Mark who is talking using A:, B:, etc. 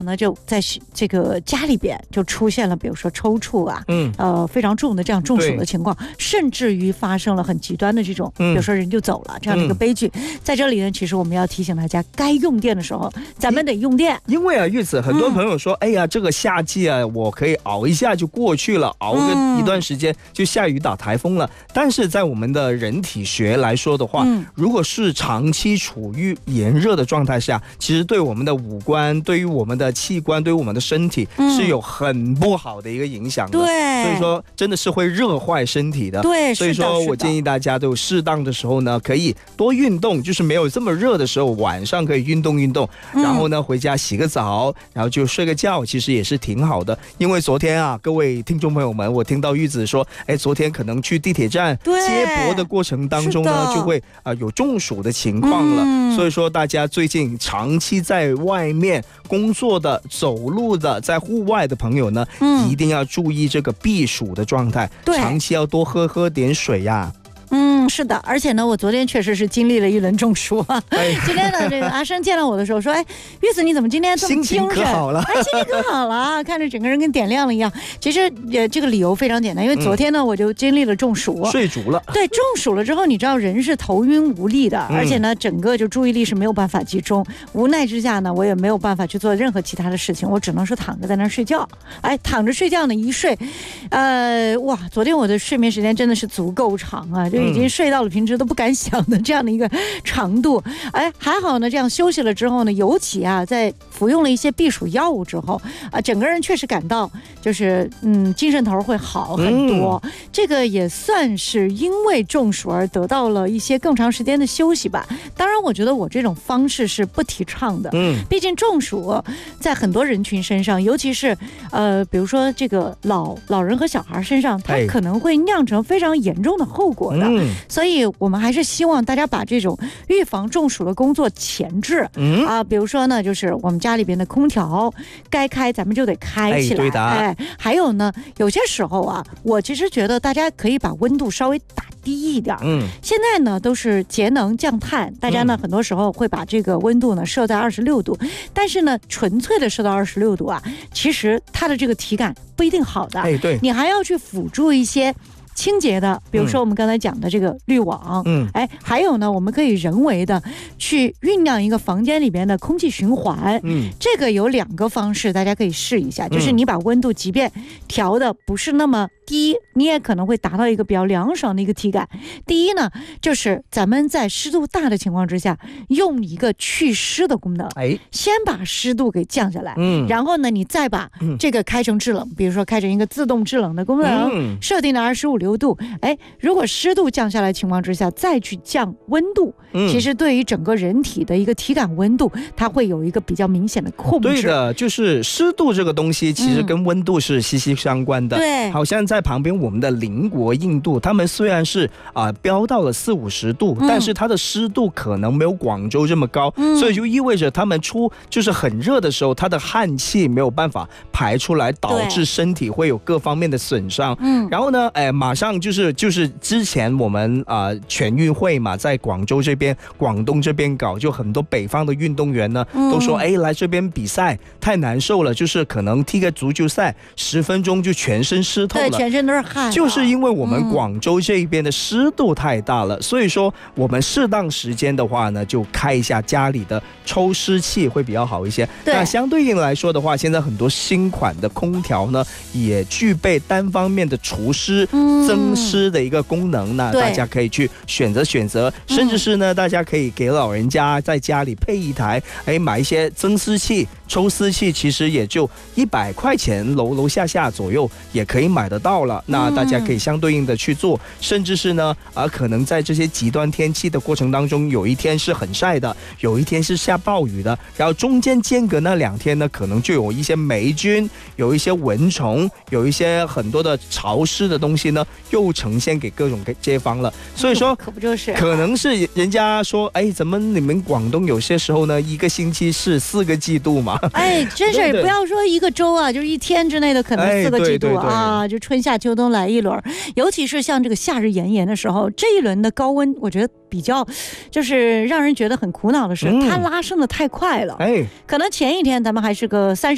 A: 呢就在这个家里边就出现了，比如说抽搐啊，非常重的这样中暑的情况，甚至于发生了很极端的这种，比如说人就走了这样的一个悲剧。在这里呢，其实我们要提醒大家，该用电的时候咱们得用电。
B: 因为啊，玉子，很多朋友说，哎呀，这个夏季啊，我可以熬一下就过去了，熬个一段时间就下雨打台风了。但是在我们的人体学来说的话，如果是长期处于炎热的状态下，其实对我们的五官、对于我们的器官、对于我们的身体是有很不好的一个影响的。
A: 对，
B: 所以说真的是会热坏身体的。
A: 对，
B: 所以说我建议大家都适当的时候呢，可以多运动，就是没有这么热的时候，晚上可以运动运动，然后呢回家洗个澡，然后就睡个觉，其实也是挺好的。因为昨天啊，各位听众朋友们，我听到玉子说，哎，昨天可能去地铁站接驳的过程当中呢，就会有中暑的情况了。所以说大家最近长期在外面工作的、走路的、在户外的朋友呢，一定要注意这个避暑的状态，长期要多喝点水呀。
A: 是的，而且呢，我昨天确实是经历了一轮中暑啊。今天呢，这个阿生见到我的时候说：“哎，玉子你怎么今天这么精神？
B: 心情可好了，
A: 心情可好了啊，看着整个人跟点亮了一样。”其实这个理由非常简单，因为昨天呢，我就经历了中暑，
B: 睡着了。
A: 对，中暑了之后，你知道人是头晕无力的，而且呢，整个就注意力是没有办法集中。无奈之下呢，我也没有办法去做任何其他的事情，我只能是躺着在那儿睡觉。哎，躺着睡觉呢，一睡，哇，昨天我的睡眠时间真的是足够长啊，就已经睡到了平时都不敢想的这样的一个长度。哎，还好呢，这样休息了之后呢，尤其啊，在服用了一些避暑药物之后啊，整个人确实感到就是精神头会好很多。这个也算是因为中暑而得到了一些更长时间的休息吧。当然，我觉得我这种方式是不提倡的。毕竟中暑在很多人群身上，尤其是比如说这个老人和小孩身上，它可能会酿成非常严重的后果的。所以我们还是希望大家把这种预防中暑的工作前置比如说呢，就是我们家里边的空调该开咱们就得开起来。
B: 对的。
A: 还有呢，有些时候啊，我其实觉得大家可以把温度稍微打低一点。现在呢都是节能降碳，大家呢很多时候会把这个温度呢设在26度，但是呢纯粹的设到26度啊，其实它的这个体感不一定好的。
B: 对，
A: 你还要去辅助一些清洁的，比如说我们刚才讲的这个滤网，还有呢，我们可以人为的去酝酿一个房间里边的空气循环。这个有2个方式，大家可以试一下，就是你把温度即便调的不是那么低，你也可能会达到一个比较凉爽的一个体感。第一呢，就是咱们在湿度大的情况之下，用一个去湿的功能，先把湿度给降下来，然后呢，你再把这个开成制冷，比如说开成一个自动制冷的功能，设定的25、6度。如果湿度降下来情况之下，再去降温度，其实对于整个人体的一个体感温度，它会有一个比较明显的控制。
B: 对的，就是湿度这个东西其实跟温度是息息相关的。
A: 对，
B: 好像在旁边我们的邻国印度，他们虽然是飙到了40、50度，但是它的湿度可能没有广州这么高，所以就意味着他们就是很热的时候，它的汗气没有办法排出来，导致身体会有各方面的损伤。然后呢，马上就是之前我们全运会嘛，在广州这边、广东这边搞，就很多北方的运动员呢都说，来这边比赛太难受了，就是可能踢个足球赛10分钟就全身湿透了，
A: 对，全身都是汗。
B: 就是因为我们广州这一边的湿度太大了，所以说我们适当时间的话呢，就开一下家里的抽湿器会比较好一些。那相对应来说的话，现在很多新款的空调呢，也具备单方面的除湿、增湿的一个功能呢，大家可以去选择，甚至是呢，大家可以给老人家在家里配一台，买一些增湿器、抽湿器，其实也就100块钱楼下左右也可以买得到了。那大家可以相对应的去做，甚至是呢，可能在这些极端天气的过程当中，有一天是很晒的，有一天是下暴雨的，然后中间间隔那2天呢，可能就有一些霉菌，有一些蚊虫，有一些很多的潮湿的东西呢，又呈现给各种街坊了。所以说，
A: 可不就是，
B: 可能是人家说，怎么你们广东有些时候呢，1个星期是4个季度嘛？
A: 真是不要说1个周啊，就是1天之内的可能4个季度啊，就春夏秋冬来一轮。尤其是像这个夏日炎炎的时候，这一轮的高温，我觉得比较就是让人觉得很苦恼的是，它拉升的太快了。可能前一天咱们还是个30